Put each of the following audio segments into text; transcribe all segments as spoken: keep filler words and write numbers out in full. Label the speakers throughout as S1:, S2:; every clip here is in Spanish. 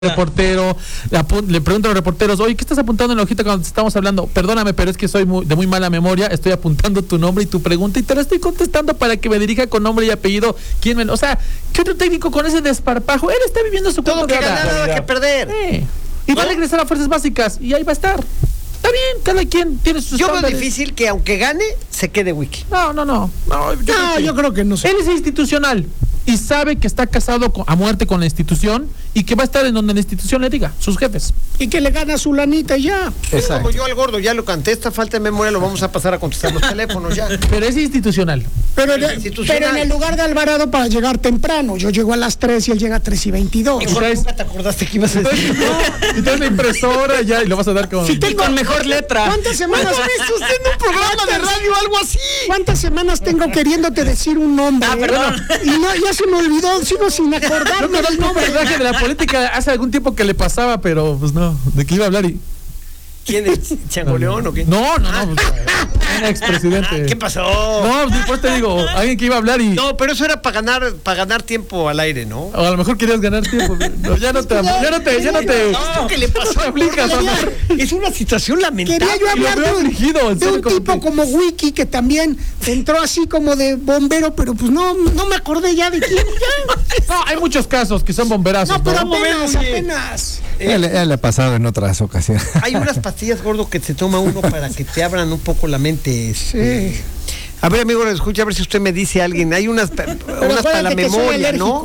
S1: reportero, le pregunto a los reporteros, oye, ¿qué estás apuntando en la hojita cuando estamos hablando? Perdóname, pero es que soy muy, de muy mala memoria, estoy apuntando tu nombre y tu pregunta y te la estoy contestando para que me dirija con nombre y apellido. ¿Quién me, o sea, ¿qué otro técnico con ese desparpajo? Él está viviendo su
S2: todo que ganar, nada que perder.
S1: Eh, y va a regresar a fuerzas básicas y ahí va a estar. Está bien, cada quien tiene sus
S2: Yo veo
S1: estándares.
S2: difícil que aunque gane, se quede Wiki.
S1: No, no, no. No, yo,
S3: no,
S1: creo, que,
S3: yo creo que no sé.
S1: Él es institucional y sabe que está casado con, a muerte con la institución y que va a estar en donde la institución le diga, sus jefes.
S3: Y que le gana su lanita ya.
S2: Exacto. Como yo al gordo ya lo canté, esta falta de memoria lo vamos a pasar a contestar los teléfonos ya.
S1: Pero es institucional.
S3: Pero, de, institucional. Pero en el lugar de Alvarado para llegar temprano. Yo llego a las tres y él llega a tres y veintidós.
S2: ¿Y entonces, nunca te acordaste que ibas a decir?
S1: No, entonces la impresora ya y lo vas a dar con,
S3: si tengo,
S4: con mejor letra.
S3: ¿Cuántas semanas
S2: visto usted en un programa de radio o algo así?
S3: ¿Cuántas semanas tengo queriéndote decir un nombre?
S4: Ah, perdón.
S3: Eh? Y no, ya se me olvidó, sigo sin acordarme
S1: no,
S3: del
S1: no,
S3: nombre.
S1: Un personaje de la política hace algún tiempo que le pasaba, pero pues no, ¿de qué iba a hablar? Y...
S2: ¿Quién es? ¿Changoleón o qué?
S1: No, no, no. Pues, un expresidente.
S2: ¿Qué pasó?
S1: No, después te digo, alguien que iba a hablar y...
S2: No, pero eso era para ganar, para ganar tiempo al aire, ¿no?
S1: O a lo mejor querías ganar tiempo. No, ya no te, ya no te, ya no te.
S2: No, ¿qué le pasó?
S1: No te aplicas,
S2: Amor. Es una situación lamentable.
S3: Quería yo hablar de un, dirigido, de un tipo que... como Wiki que también entró así como de bombero, pero pues no, no me acordé ya de quién. Ya.
S1: No, hay muchos casos que son bomberazos.
S3: No, pero
S1: ¿no?
S3: apenas, apenas.
S5: Eh, ya, le, ya le ha pasado en otras ocasiones.
S2: Hay unas pastillas, gordo, que se toma uno para que te abran un poco la mente. Sí. A ver, amigo, escucha, a ver si usted me dice a alguien. Hay unas, unas para la memoria, ¿no?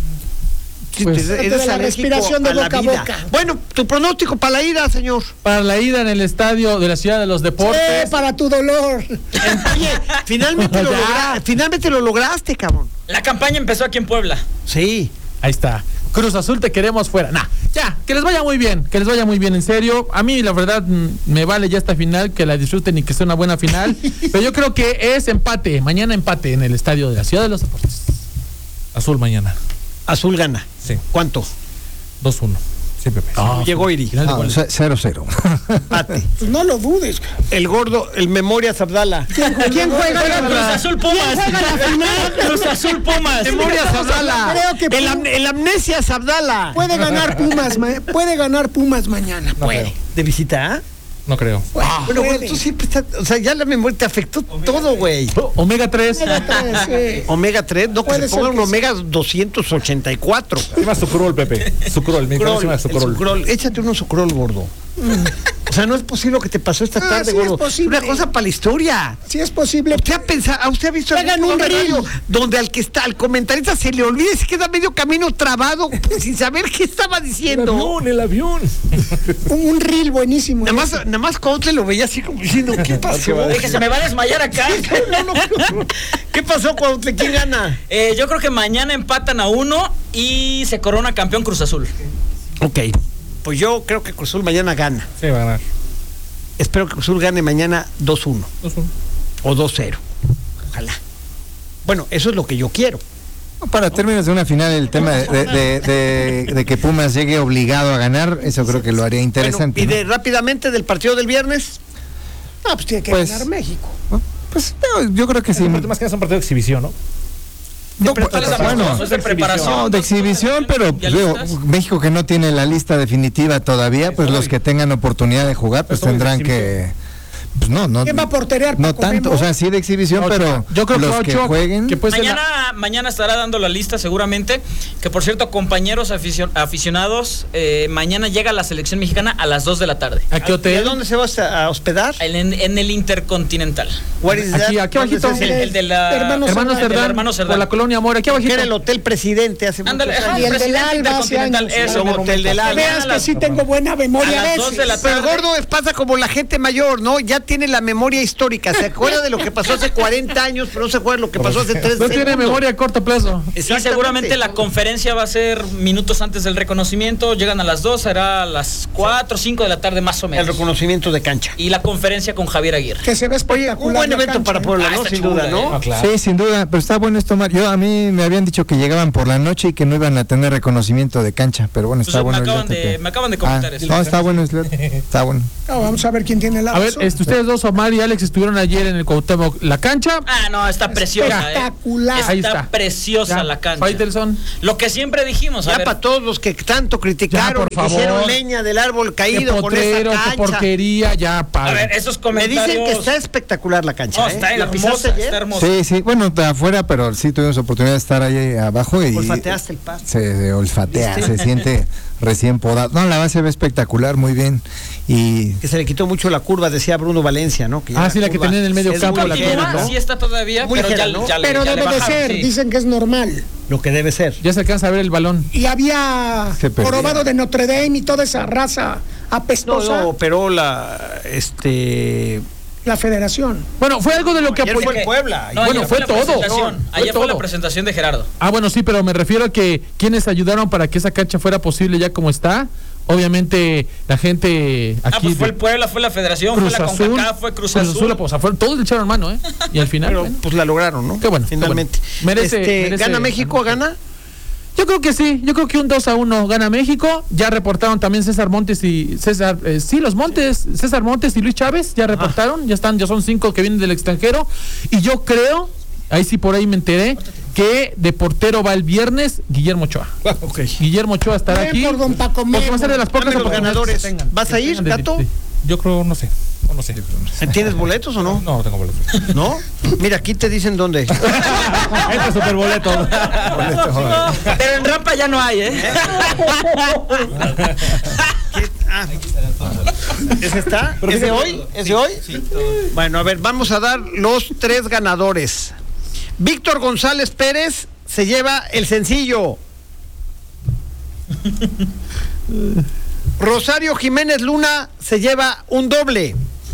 S2: Sí,
S1: pues,
S2: eres
S3: la respiración de boca a boca.
S2: Bueno, tu pronóstico para la ida, señor.
S1: Para la ida en el estadio de la Ciudad de los Deportes.
S3: Sí, para tu dolor.
S2: Oye, finalmente lo, logra, finalmente lo lograste, cabrón.
S4: La campaña empezó aquí en Puebla.
S2: Sí.
S1: Ahí está. Cruz Azul, te queremos fuera. Nah, ya, que les vaya muy bien, que les vaya muy bien, en serio. A mí, la verdad, me vale ya esta final, que la disfruten y que sea una buena final. Pero yo creo que es empate, mañana empate en el estadio de la Ciudad de los Deportes. Azul mañana.
S2: Azul gana.
S1: Sí.
S2: ¿Cuánto?
S1: dos uno. Sí, Pepe.
S2: No, llegó Iri.
S5: cero cero.
S2: Empate.
S3: Pues no lo dudes.
S2: El gordo, el Memorias Abdala.
S3: ¿Quién, ¿quién juega la
S4: Cruz Azul Pumas. Cruz Azul Pumas.
S2: Memorias Abdala.
S3: Creo que
S2: el, am el Amnesia Abdala.
S3: Puede ganar Pumas, puede ganar Pumas mañana.
S1: No
S3: puede.
S1: creo.
S2: ¿De visita?
S1: No creo.
S2: Ah, bueno, bueno, tú siempre estás, o sea, ya la memoria te afectó Omega todo, güey.
S1: Oh, Omega tres.
S3: Omega tres, sí.
S2: Omega tres, no, que
S3: Puede
S2: se ponga
S3: ser
S2: un
S3: que
S2: Omega doscientos ochenta y cuatro.
S1: Se llama Sucrol, Pepe. Sucrol, mi
S2: Sucrol,
S1: se llama Sucrol.
S2: Sucrol. Échate unos Sucrol, gordo. Mm. O sea, no es posible lo que te pasó esta
S3: Ah,
S2: tarde,
S3: sí
S2: gordo.
S3: es posible.
S2: Una cosa para la historia.
S3: Si es posible.
S2: ¿Usted ha pensado, usted ha visto
S3: Hagan un reel
S2: donde al que está, al comentarista se le olvida y se queda medio camino trabado sin saber qué estaba diciendo?
S1: El avión, el avión.
S3: Un, un reel buenísimo.
S2: Nada más, nada más cuando te lo veía así como diciendo, ¿qué pasó?
S4: Dije, se me va a desmayar acá.
S2: No, no, no. ¿Qué pasó, cuando te quién gana?
S4: Eh, yo creo que mañana empatan a uno y se corona campeón Cruz Azul.
S2: Ok, pues yo creo que Cruz Azul mañana gana.
S1: Sí, va a ganar.
S2: Espero que Cruz Azul gane mañana dos uno
S1: dos uno.
S2: o dos cero. Ojalá. Bueno, eso es lo que yo quiero.
S5: Para términos de una final, el tema de, de, de, de, de que Pumas llegue obligado a ganar, eso creo que lo haría interesante.
S2: Bueno, y de, ¿no? rápidamente del partido del viernes.
S3: No, pues tiene que
S5: Pues,
S3: ganar México.
S5: Pues no, yo creo que sí.
S1: Más que es un partido de exhibición, ¿no?
S5: No,
S4: preparación,
S5: bueno,
S4: es de preparación.
S5: no, de exhibición, pero pues, digo, México que no tiene la lista definitiva todavía, pues los que tengan oportunidad de jugar, pues tendrán que... Pues no, no.
S3: ¿Quién va a porterear?
S5: No
S3: Paco
S5: tanto,
S3: Memo?
S5: o sea, sí de exhibición,
S1: Ochoa.
S5: pero
S1: yo creo
S5: los
S1: que,
S5: que
S1: Ochoa,
S5: jueguen...
S1: que puede ser
S4: Mañana,
S1: la...
S4: mañana estará dando la lista seguramente. Que por cierto, compañeros aficion aficionados, eh, mañana llega la selección mexicana a las dos de la tarde.
S1: ¿A qué
S2: ¿Y
S1: hotel?
S2: a dónde se va a hospedar?
S4: En, en el Intercontinental.
S2: Where is
S1: Aquí,
S2: that?
S1: aquí abajito.
S2: ¿Dónde es
S4: El,
S2: ese?
S4: el de la
S3: Hermanos
S1: Hermano
S3: Cerdán.
S1: Cerdán,
S4: Hermano Cerdán.
S1: por la colonia Amor, aquí
S2: Que
S1: abajito.
S2: era el Hotel Presidente hace
S4: Ándale,
S2: muchos
S4: ajá,
S3: Y
S2: años.
S3: el del
S4: presidente
S3: Alba hace
S4: Intercontinental,
S3: años.
S4: eso,
S2: El Hotel del Alba.
S3: Veas que sí tengo buena
S4: a
S3: memoria a
S4: las dos de la
S3: veces.
S2: Pero gordo pasa como la gente mayor, ¿no? Ya tiene la memoria histórica. Se acuerda de lo que pasó hace cuarenta años, pero no se acuerda de lo que pasó hace tres
S1: No tiene
S2: segundos.
S1: memoria a corto plazo.
S4: Y seguramente la conferencia va a ser minutos antes del reconocimiento. Llegan a las dos, será a las cuatro o cinco de la tarde más o
S2: El
S4: menos.
S2: reconocimiento de cancha.
S4: Y la conferencia con Javier Aguirre.
S3: Que se ve espectacular.
S2: Un buen
S3: la
S2: evento
S3: cancha,
S2: para
S3: ¿eh?
S2: Puebla,
S4: Ah,
S2: ¿no?
S4: está
S2: Sin
S4: chula,
S2: duda, ¿no?
S4: ¿eh?
S1: Claro.
S5: Sí, sin duda, pero está bueno esto, Mar. Yo a mí me habían dicho que llegaban por la noche y que no iban a tener reconocimiento de cancha, pero bueno, está
S4: Pues
S5: bueno.
S4: me,
S5: el
S4: acaban
S5: dato
S4: de,
S5: que-
S4: me acaban de comentar
S5: Ah,
S4: eso.
S5: no, está bueno, es- está bueno.
S3: No, vamos a ver quién tiene la
S1: A ver,
S3: razón.
S1: este, ustedes dos, Omar y Alex, estuvieron ayer en el Cuauhtémoc, la cancha.
S4: Ah, no, está preciosa.
S3: Espectacular.
S4: Eh. Está,
S1: Ahí está.
S4: preciosa
S1: Ya,
S4: la cancha.
S1: Faitelson.
S4: Lo que siempre dijimos. A
S2: Ya
S4: ver,
S2: para todos los que tanto criticaron
S1: Ya, por
S2: y hicieron
S1: favor.
S2: leña del árbol
S1: Qué
S2: caído con
S1: potrero,
S2: esa
S1: qué
S2: cancha.
S1: porquería, ya,
S4: a
S1: padre.
S4: ver, esos
S2: Me
S4: comentarios.
S2: dicen que está espectacular la cancha.
S4: No,
S2: ¿eh?
S4: está
S2: ¿La pisaste
S4: hermosa,
S2: ayer?
S4: está hermosa.
S5: Sí, sí, bueno, de afuera, pero sí tuvimos oportunidad de estar ahí abajo y
S2: Olfateaste el pasto.
S5: se, se olfatea,
S2: ¿Viste?
S5: se siente recién podado. No, la base ve espectacular, muy bien. Y
S2: Que se le quitó mucho la curva, decía Bruno Valencia, ¿no? Que ya
S1: Ah, sí, la que
S2: curva
S1: tenía en el medio
S2: es
S1: campo,
S2: muy
S1: la
S2: ligera,
S1: curva,
S2: ¿no?
S4: Sí está todavía,
S2: Muy
S4: pero
S2: ligera,
S4: ya,
S2: ¿no?
S4: ya le-
S3: Pero
S4: ya le
S3: debe de
S4: bajaron,
S3: ser,
S4: sí.
S3: dicen que es normal.
S2: Lo que debe ser.
S1: Ya se alcanza a ver el balón.
S3: Y había
S5: Se perdía.
S3: jorobado de Notre Dame y toda esa raza
S2: No,
S3: apestosa,
S2: no, pero la este
S3: la federación.
S1: Bueno, fue algo de lo que
S2: Ayer
S1: apoyó.
S2: fue el Puebla.
S4: No,
S1: Bueno,
S4: ayer
S1: fue
S4: la
S1: todo.
S4: presentación.
S1: Fue
S4: Ayer fue la
S1: todo.
S4: presentación de Gerardo.
S1: Ah, bueno, sí, pero me refiero a que quienes ayudaron para que esa cancha fuera posible ya como está. Obviamente, la gente aquí.
S4: Ah, pues fue
S1: de
S4: el Puebla, fue la Federación,
S1: Cruz
S4: fue la
S1: Azul,
S4: CONCACAF, fue Cruz Azul.
S1: o sea, fue, todos le echaron mano, ¿eh? Y al final.
S2: Pero
S1: bueno.
S2: pues la lograron, ¿no?
S1: Qué bueno, qué
S2: Finalmente.
S1: bueno. Merece-
S2: Este,
S1: merece-
S2: ¿Gana México? ¿Gana?
S1: Yo creo que sí, yo creo que un dos a uno gana México. Ya reportaron también César Montes y César, eh, sí, los Montes, César Montes y Luis Chávez, ya reportaron, ya están, ya son cinco que vienen del extranjero. Y yo creo, ahí sí por ahí me enteré, que de portero va el viernes Guillermo Ochoa.
S2: Ok.
S1: Guillermo Ochoa estará
S3: Bien
S1: aquí.
S3: por don Paco
S1: Porque va a
S3: Memo.
S1: ser de las pocas
S2: Dame los
S1: oportunidades
S2: ganadores.
S1: que tengan.
S2: ¿Vas a ir,
S1: Que tengan de-
S2: Gato?
S1: de- Yo creo, no sé. No sé.
S2: ¿Tienes boletos o no?
S1: No, no tengo boletos.
S2: ¿No? Mira, aquí te dicen dónde.
S1: Este superboleto.
S4: Pero en rampa ya no hay, ¿eh?
S2: ¿Qué? Ah. ¿Ese está? ¿Es de hoy? ¿Es de hoy? Bueno, a ver, vamos a dar los tres ganadores. Víctor González Pérez se lleva el sencillo. Rosario Jiménez Luna se lleva un doble.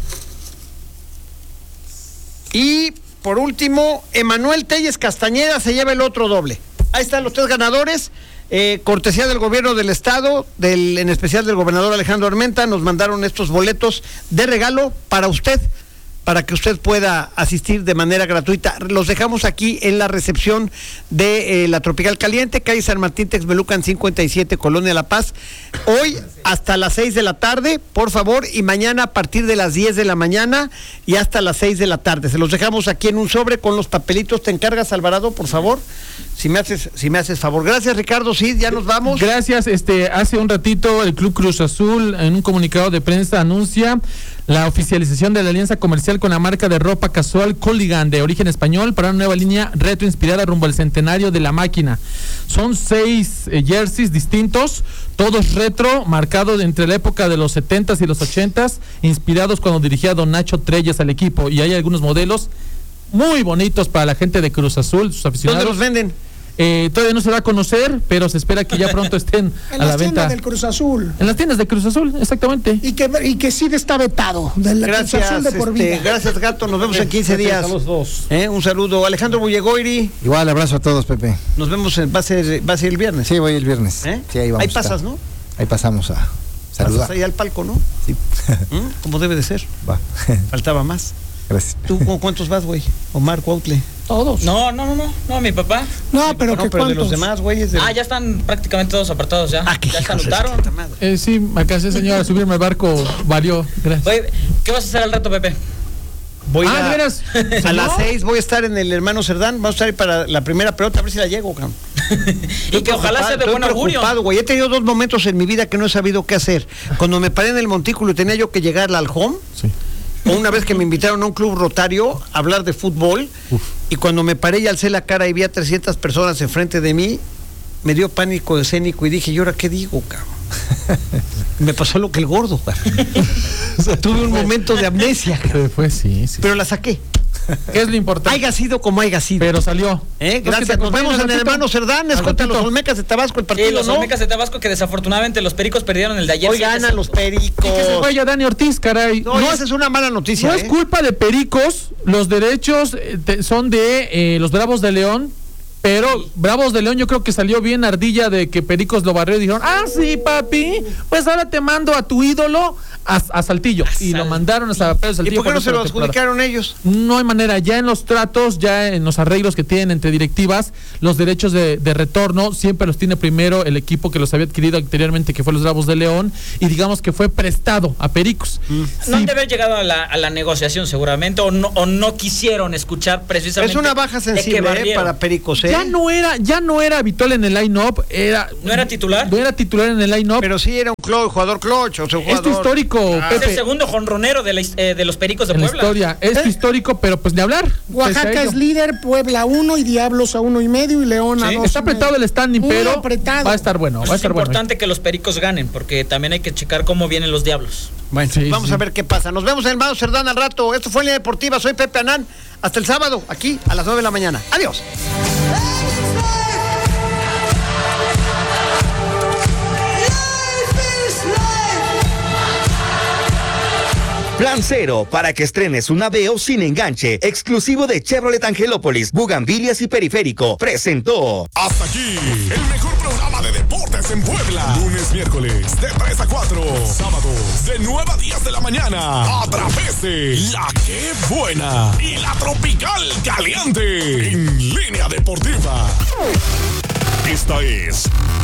S2: Y por último, Emanuel Telles Castañeda se lleva el otro doble. Ahí están los tres ganadores. Eh, cortesía del gobierno del estado, del, en especial del gobernador Alejandro Armenta, nos mandaron estos boletos de regalo para usted, para que usted pueda asistir de manera gratuita. Los dejamos aquí en la recepción de eh, la Tropical Caliente, calle San Martín Texmelucan cincuenta y siete, Colonia La Paz. Hoy hasta las seis de la tarde, por favor, y mañana a partir de las diez de la mañana y hasta las seis de la tarde. Se los dejamos aquí en un sobre con los papelitos. ¿Te encargas, Alvarado, por favor? Si me haces, si me haces favor. Gracias, Ricardo. Sí, ya nos vamos.
S1: Gracias. Este, hace un ratito el Club Cruz Azul en un comunicado de prensa anuncia la oficialización de la alianza comercial con la marca de ropa casual Colligan de origen español para una nueva línea retro inspirada rumbo al centenario de la máquina. Son seis eh, jerseys distintos, todos retro, marcados entre la época de los setentas y los ochentas, inspirados cuando dirigía don Nacho Treyes al equipo. Y hay algunos modelos muy bonitos para la gente de Cruz Azul, sus aficionados.
S2: ¿Dónde los venden?
S1: Eh, todavía no se va a conocer, pero se espera que ya pronto estén
S3: En
S1: a la
S3: las tiendas
S1: venta.
S3: del Cruz Azul.
S1: En las tiendas de Cruz Azul, exactamente.
S3: Y que, y que sí está vetado. De la Cruz
S2: Gracias,
S3: Azul de por
S2: este,
S3: vida.
S2: gracias, Gato. Nos vemos en quince días.
S1: A los dos.
S2: ¿Eh? Un saludo. Alejandro Bullegoiri,
S5: igual, abrazo a todos, Pepe.
S2: nos vemos, en, va, a ser, va a ser el viernes.
S5: Sí, voy el viernes.
S2: ¿Eh?
S5: Sí, ahí vamos.
S2: Ahí
S5: a estar.
S2: pasas, ¿no?
S5: Ahí pasamos a saludar.
S2: Pasas ahí al palco, ¿no?
S5: Sí.
S2: ¿Mm? Como debe de ser.
S5: Va.
S2: Faltaba más.
S5: Gracias.
S2: ¿Tú con cuántos vas, güey? Omar Cuautle.
S3: Todos.
S4: No, no, no, no, no, mi papá.
S3: No, pero
S2: No,
S3: que
S2: pero de los
S3: cuántos.
S2: demás, güeyes. De...
S4: Ah, ya están prácticamente todos apartados ya.
S2: Ah, qué
S4: ya se
S2: hijos de su
S4: anotaron.
S2: puta madre.
S1: Eh, sí, me alcancé, señora, a subirme al barco, valió. Gracias.
S4: Oye, ¿qué vas a hacer al rato, Pepe?
S2: Voy
S1: Ah,
S2: a,
S1: ¿de veras?
S2: a las
S1: ¿No?
S2: seis voy a estar en el Hermano Cerdán. Vamos a estar ahí para la primera pelota, a ver si la llego, cabrón.
S4: Y que ojalá sea de
S2: Estoy
S4: buen augurio.
S2: preocupado, güey. He tenido dos momentos en mi vida que no he sabido qué hacer. Cuando me paré en el montículo y tenía yo que llegar al home,
S1: Sí.
S2: o una vez que me invitaron a un club rotario a hablar de fútbol,
S1: Uf.
S2: y cuando me paré y alcé la cara y vi a trescientas personas enfrente de mí, me dio pánico escénico y dije, ¿y ahora qué digo, cabrón? Me pasó lo que el gordo, cabrón. O sea, tuve un momento de amnesia, cabrón.
S1: Se fue, sí, sí.
S2: Pero la saqué.
S1: ¿Qué es lo importante?
S2: Haiga sido como haya sido.
S1: Pero salió.
S2: ¿Eh?
S1: Los que
S2: Gracias.
S1: te
S2: Nos vemos en el
S1: acompañan,
S2: Hermano Cerdán. Es
S1: al
S2: contra los
S1: ratito.
S2: Olmecas de Tabasco el partido,
S4: Sí, los
S2: ¿no?
S4: Olmecas de Tabasco que desafortunadamente los Pericos perdieron el de ayer.
S2: Hoy
S4: siete
S2: ganan los
S4: cinco.
S2: Pericos.
S1: Que se vaya Dani Ortiz, caray.
S2: No,
S1: No,
S2: esa
S1: es,
S2: es una mala noticia.
S1: no
S2: ¿eh?
S1: es culpa de Pericos, los derechos eh, te- son de eh, los Bravos de León, pero Bravos de León yo creo que salió bien ardilla de que Pericos lo barrió y dijeron, ah, sí, papi, pues ahora te mando a tu ídolo a, a Saltillo y lo mandaron hasta Pedro Saltillo.
S2: ¿Y por qué no se lo adjudicaron ellos?
S1: No hay manera, ya en los tratos, ya en los arreglos que tienen entre directivas, los derechos de, de retorno siempre los tiene primero el equipo que los había adquirido anteriormente, que fue los Bravos de León, y digamos que fue prestado a Pericos.
S4: Mm. Sí. No han de haber llegado a la, a la negociación seguramente, o no, o no quisieron escuchar precisamente.
S2: Es una baja sensible eh, para Pericos. ¿eh?
S1: Ya no era, ya no era habitual en el line-up, era.
S4: ¿No era titular?
S1: No era titular en el line-up.
S2: Pero sí era un clo, jugador clutch, o sea, un jugador.
S1: Es histórico.
S4: Ah. Es el segundo jonronero de, la, eh, de los Pericos de
S1: en
S4: Puebla.
S1: La historia. Es ¿Eh? histórico, pero pues de hablar.
S3: Oaxaca es líder, Puebla uno y Diablos a uno y medio y León a
S1: sí.
S3: dos.
S1: Está apretado el standing,
S3: Muy
S1: pero
S3: apretado.
S1: va a estar bueno.
S4: Pues
S1: va a estar
S4: es importante
S1: bueno.
S4: que los Pericos ganen, porque también hay que checar cómo vienen los Diablos.
S2: Bueno, sí, vamos sí. a ver qué pasa. Nos vemos en el Mado Cerdán al rato. Esto fue Línea Deportiva. Soy Pepe Anán. Hasta el sábado, aquí a las nueve de la mañana. Adiós.
S6: Plan Cero, para que estrenes un Aveo sin enganche, exclusivo de Chevrolet Angelópolis, Bugambilias y Periférico, presentó.
S7: Hasta aquí, el mejor programa de deportes en Puebla. Lunes, miércoles, de tres a cuatro. Sábados, de nueve a diez de la mañana. A través de La Que Buena y La Tropical Caliente. En Línea Deportiva. Esta es